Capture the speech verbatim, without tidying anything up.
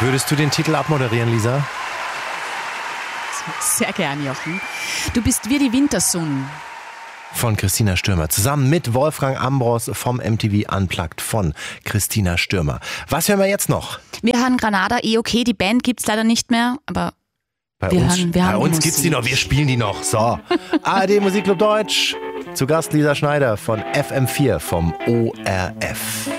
Würdest du den Titel abmoderieren, Lisa? Sehr gern, Jochen. Du bist wie die Wintersonne. Von Christina Stürmer. Zusammen mit Wolfgang Ambros vom M T V Unplugged von Christina Stürmer. Was hören wir jetzt noch? Wir haben Granada, eh okay, die Band gibt's leider nicht mehr, aber Bei wir uns, hören, wir bei haben uns die gibt's die Musik. noch, wir spielen die noch. So. A R D Musikclub Deutsch. Zu Gast Lisa Schneider von F M vier vom O R F.